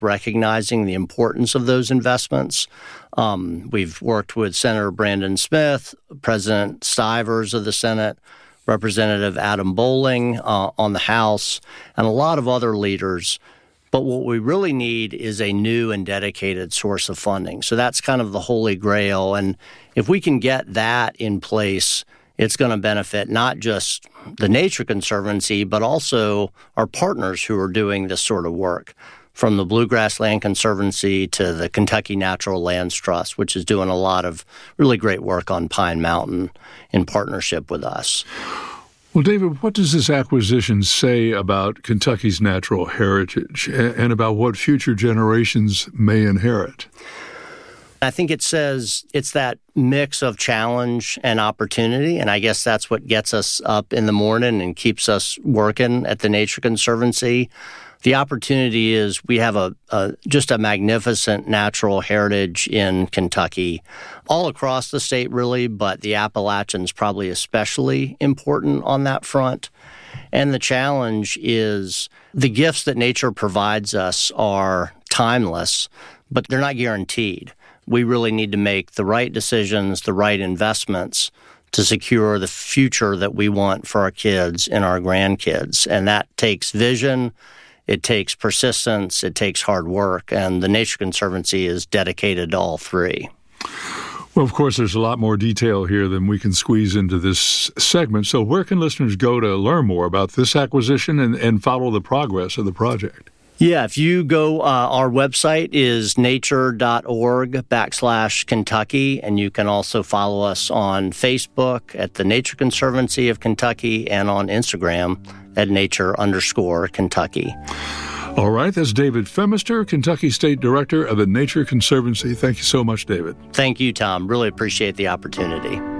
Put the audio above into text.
recognizing the importance of those investments. We've worked with Senator Brandon Smith, President Stivers of the Senate, Representative Adam Bowling on the House, and a lot of other leaders. But what we really need is a new and dedicated source of funding. So that's kind of the holy grail. And if we can get that in place, it's going to benefit not just the Nature Conservancy, but also our partners who are doing this sort of work, from the Bluegrass Land Conservancy to the Kentucky Natural Lands Trust, which is doing a lot of really great work on Pine Mountain in partnership with us. Well, David, what does this acquisition say about Kentucky's natural heritage and about what future generations may inherit? I think it says it's that mix of challenge and opportunity, and I guess that's what gets us up in the morning and keeps us working at the Nature Conservancy. The opportunity is we have just a magnificent natural heritage in Kentucky, all across the state really, but the Appalachians probably especially important on that front. And the challenge is the gifts that nature provides us are timeless, but they're not guaranteed. We really need to make the right decisions, the right investments to secure the future that we want for our kids and our grandkids. And that takes vision. It takes persistence, it takes hard work, and the Nature Conservancy is dedicated to all three. Well, of course, there's a lot more detail here than we can squeeze into this segment. So where can listeners go to learn more about this acquisition and follow the progress of the project? Yeah, if you go, our website is nature.org/Kentucky, and you can also follow us on Facebook at the Nature Conservancy of Kentucky and on Instagram at nature_Kentucky. All right, that's David Phemister, Kentucky State Director of the Nature Conservancy. Thank you so much, David. Thank you, Tom. Really appreciate the opportunity.